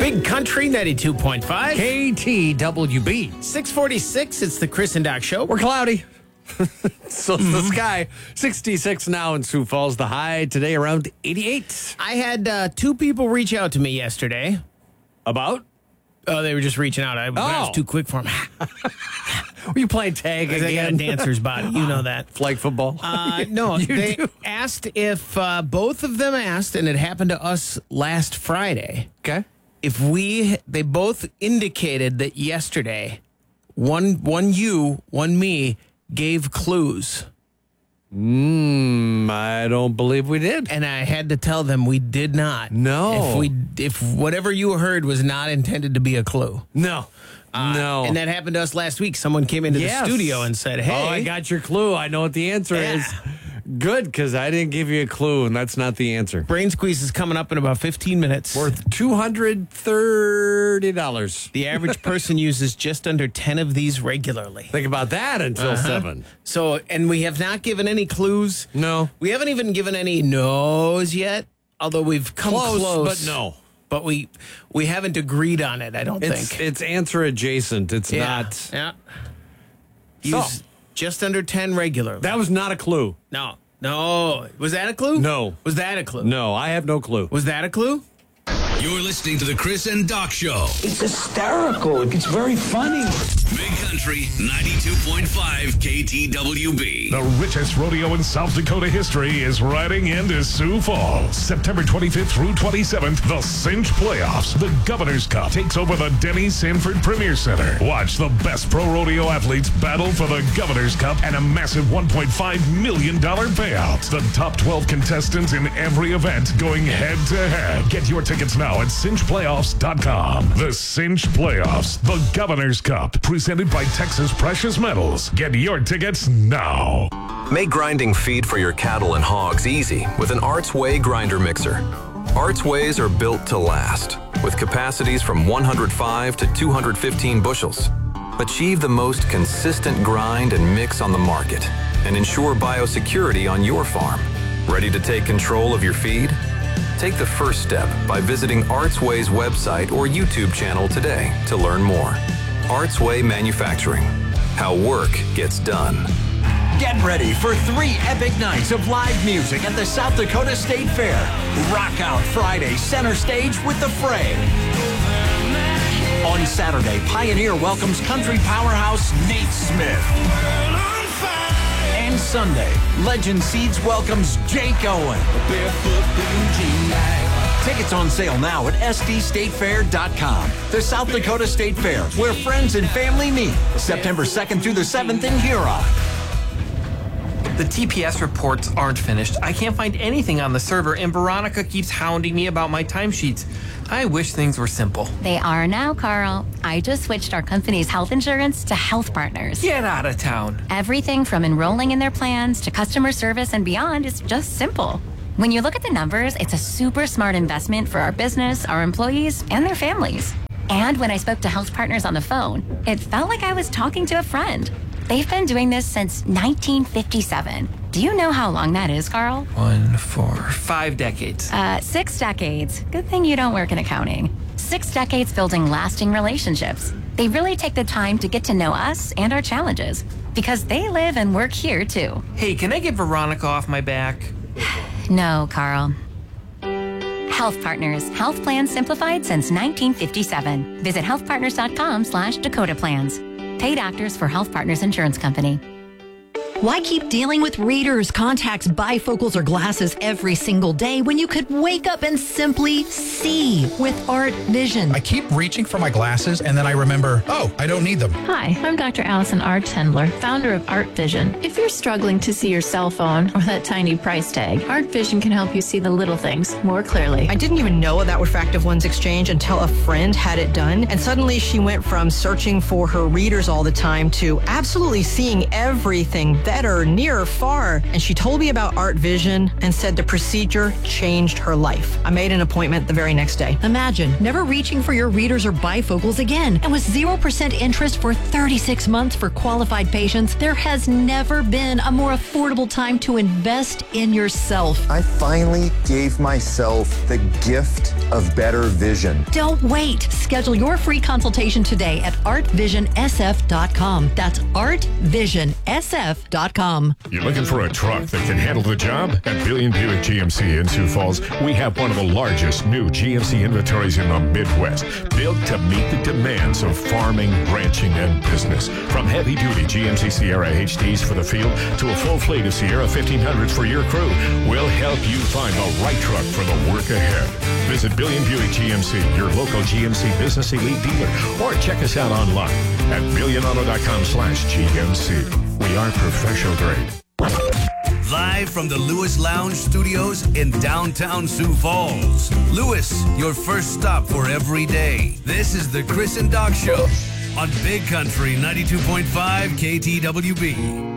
Big Country 92.5. KTWB. 646, it's the Chris and Doc Show. We're cloudy. So it's the sky. 66 now in Sioux Falls. The high today around 88. I had two people reach out to me yesterday. About? Oh, they were just reaching out. I was too quick for them. Were you playing tag Because I got a again? dancer's body. You know that. Flag football? No, they do? asked if both of them asked, and it happened to us last Friday, Okay. if they both indicated that yesterday, one you, one me, gave clues. I don't believe we did. And I had to tell them we did not. No. If whatever you heard was not intended to be a clue. No. No. And that happened to us last week. Someone came into the studio and said, hey. Oh, I got your clue. I know what the answer is. Good, because I didn't give you a clue, and that's not the answer. Brain Squeeze is coming up in about 15 minutes. Worth $230. The average person uses just under 10 of these regularly. Think about that until 7. So, and we have not given any clues. No. We haven't even given any no's yet, although we've come close. But no. But we haven't agreed on it, I don't think. It's answer adjacent. It's not. Yeah. So. Use just under 10 regularly. That was not a clue. No. Was that a clue? No. Was that a clue? No, I have no clue. Was that a clue? You're listening to the Chris and Doc Show. It's hysterical. It's very funny. Big Country 92.5 KTWB. The richest rodeo in South Dakota history is riding into Sioux Falls. September 25th through 27th, the Cinch Playoffs. The Governor's Cup takes over the Denny Sanford Premier Center. Watch the best pro rodeo athletes battle for the Governor's Cup and a massive $1.5 million payout. The top 12 contestants in every event going head to head. Get your tickets now at cinchplayoffs.com. The Cinch Playoffs, the Governor's Cup, presented by Texas Precious Metals. Get your tickets now. Make grinding feed for your cattle and hogs easy with an Arts Way grinder mixer. Arts Ways are built to last, with capacities from 105 to 215 bushels. Achieve the most consistent grind and mix on the market, and ensure biosecurity on your farm. Ready to take control of your feed? Take the first step by visiting Artsway's website or YouTube channel today to learn more. Artsway Manufacturing. How work gets done. Get ready for 3 epic nights of live music at the South Dakota State Fair. Rock Out Friday, center stage with The Fray. On Saturday, Pioneer welcomes country powerhouse Nate Smith. And Sunday, Legend Seeds welcomes Jake Owen. Tickets on sale now at sdstatefair.com. The South Dakota State Fair, where friends and family meet. September 2nd through the 7th in Huron. The TPS reports aren't finished. I can't find anything on the server, and Veronica keeps hounding me about my timesheets. I wish things were simple. They are now, Carl. I just switched our company's health insurance to Health Partners. Get out of town. Everything from enrolling in their plans to customer service and beyond is just simple. When you look at the numbers, it's a super smart investment for our business, our employees, and their families. And when I spoke to Health Partners on the phone, it felt like I was talking to a friend. They've been doing this since 1957. Do you know how long that is, Carl? 1, 4, 5 decades. 6 decades. Good thing you don't work in accounting. 6 decades building lasting relationships. They really take the time to get to know us and our challenges because they live and work here, too. Hey, can I get Veronica off my back? No, Carl. Health Partners. Health plans simplified since 1957. Visit healthpartners.com/Dakota Plans. Paid actors for Health Partners Insurance Company. Why keep dealing with readers, contacts, bifocals, or glasses every single day when you could wake up and simply see with Art Vision? I keep reaching for my glasses and then I remember, oh, I don't need them. Hi, I'm Dr. Allison R. Tendler, founder of Art Vision. If you're struggling to see your cell phone or that tiny price tag, Art Vision can help you see the little things more clearly. I didn't even know that Refractive Lens Exchange until a friend had it done, and suddenly she went from searching for her readers all the time to absolutely seeing everything better, near or far. And she told me about Art Vision and said the procedure changed her life. I made an appointment the very next day. Imagine never reaching for your readers or bifocals again. And with 0% interest for 36 months for qualified patients, there has never been a more affordable time to invest in yourself. I finally gave myself the gift of better vision. Don't wait. Schedule your free consultation today at artvision.sf.com. That's artvision.sf.com. You're looking for a truck that can handle the job? At Billion Buick GMC in Sioux Falls, we have one of the largest new GMC inventories in the Midwest, built to meet the demands of farming, ranching, and business. From heavy-duty GMC Sierra HDs for the field to a full fleet of Sierra 1500s for your crew, we'll help you find the right truck for the work ahead. Visit Billion Buick GMC, your local GMC Business Elite dealer, or check us out online at billionauto.com/GMC. We are professional grade. Live from the Lewis Lounge Studios in downtown Sioux Falls. Lewis, your first stop for every day. This is the Chris and Doc Show on Big Country 92.5 KTWB.